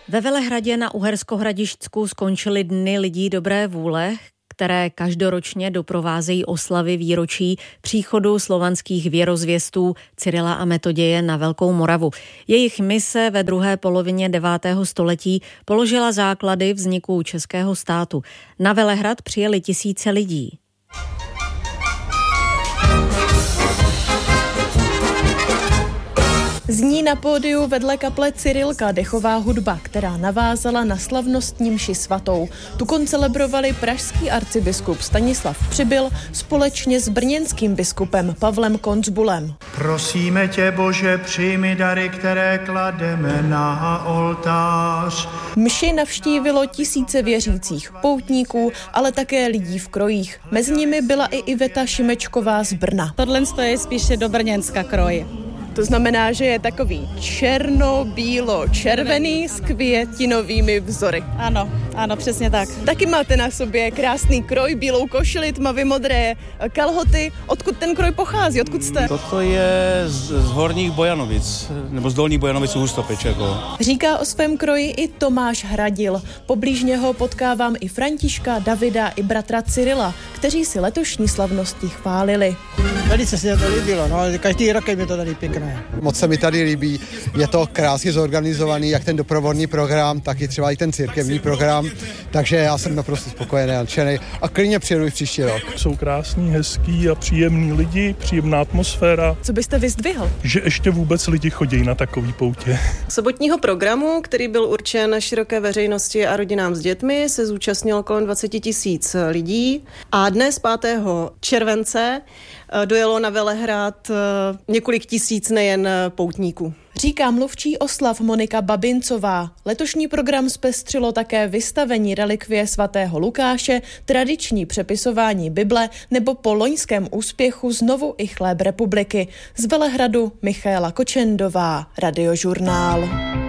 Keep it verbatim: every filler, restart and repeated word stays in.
Ve Velehradě na Uherskohradišťsku skončily Dny lidí dobré vůle, které každoročně doprovázejí oslavy výročí příchodu slovanských věrozvěstů Cyrila a Metoděje na Velkou Moravu. Jejich mise ve druhé polovině devátého století položila základy vzniku českého státu. Na Velehrad přijeli tisíce lidí. Zní na pódiu vedle kaple Cyrilka dechová hudba, která navázala na slavnostní mši svatou. Tu koncelebrovali pražský arcibiskup Stanislav Přibyl společně s brněnským biskupem Pavlem Koncbulem. Prosíme tě, Bože, přijmi dary, které klademe na oltář. Mši navštívilo tisíce věřících, poutníků, ale také lidí v krojích. Mezi nimi byla i Iveta Šimečková z Brna. Tohle je spíše do Brněnska kroj. To znamená, že je takový černo-bílo-červený s květinovými vzory. Ano, ano, přesně tak. Taky máte na sobě krásný kroj, bílou košili, tmavě modré kalhoty. Odkud ten kroj pochází? Odkud jste? Toto je z, z Horních Bojanovic, nebo z Dolních Bojanovic u Hustopeček. Jako. Říká o svém kroji i Tomáš Hradil. Poblíž něho potkávám i Františka, Davida i bratra Cyrila, kteří si letošní slavnosti chválili. Velice se to líbilo, no, každý rok je mi to tady pěkné. Moc se mi tady líbí, je to krásně zorganizovaný, jak ten doprovodný program, tak i třeba i ten církevní program, takže já jsem naprosto spokojený a nadšený a klidně přijedu i příští rok. Jsou krásní, hezký a příjemní lidi, příjemná atmosféra. Co byste vyzdvihl? Že ještě vůbec lidi chodí na takový poutě. Sobotního programu, který byl určen široké veřejnosti a rodinám s dětmi, se zúčastnilo kolem dvacet tisíc lidí a dnes pátého července dojelo na Velehrad několik tisíc nejen poutníků. Říká mluvčí oslav Monika Babincová. Letošní program zpestřilo také vystavení relikvie svatého Lukáše, tradiční přepisování Bible nebo po loňském úspěchu znovu i chléb republiky. Z Velehradu Michaela Kočendová, Radiožurnál.